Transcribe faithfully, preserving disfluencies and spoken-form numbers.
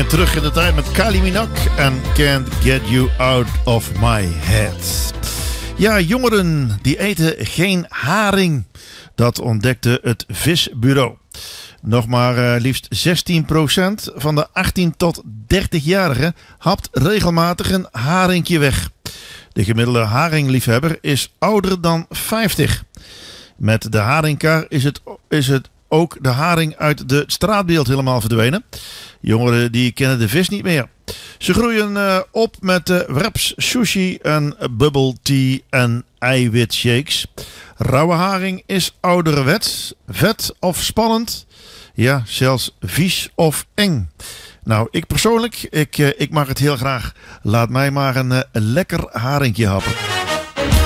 gingen terug in de tijd met Kylie Minogue en Can't Get You Out of My Head. Ja, jongeren die eten geen haring. Dat ontdekte het Visbureau. Nog maar uh, liefst zestien procent van de achttien tot dertig-jarigen hapt regelmatig een haringje weg. De gemiddelde haringliefhebber is ouder dan vijftig. Met de haringkar is het, is het ook de haring uit de straatbeeld helemaal verdwenen. Jongeren die kennen de vis niet meer. Ze groeien uh, op met uh, wraps, sushi en bubble tea en eiwitshakes. Rauwe haring is ouderwets, vet of spannend. Ja, zelfs vies of eng. Nou, ik persoonlijk, ik, uh, ik mag het heel graag. Laat mij maar een, uh, een lekker haringje happen.